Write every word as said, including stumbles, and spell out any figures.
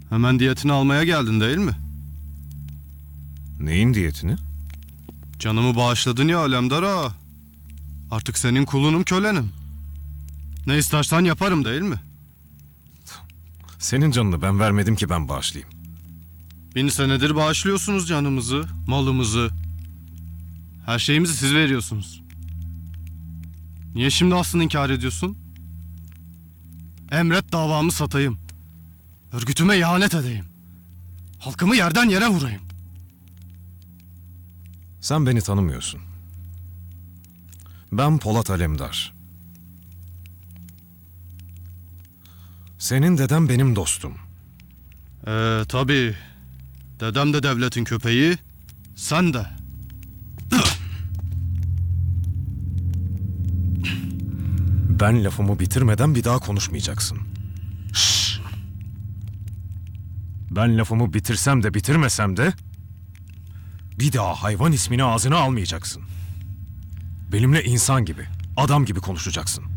Hemen diyetini almaya geldin değil mi? Neyin diyetini? Canımı bağışladın ya Alemdar ağa. Artık senin kulunum, kölenim. Ne istersen yaparım değil mi? Senin canını ben vermedim ki ben bağışlayayım. Bin senedir bağışlıyorsunuz canımızı, malımızı. Her şeyimizi siz veriyorsunuz. Niye şimdi aslını inkar ediyorsun? Emret davamı satayım. Örgütüme ihanet edeyim. Halkımı yerden yere vurayım. Sen beni tanımıyorsun. Ben Polat Alemdar. Senin deden benim dostum. Ee tabii. Dedem de devletin köpeği. Sen de. Ben lafımı bitirmeden bir daha konuşmayacaksın. Şşş! Ben lafımı bitirsem de bitirmesem de bir daha hayvan ismini ağzına almayacaksın. Benimle insan gibi, adam gibi konuşacaksın.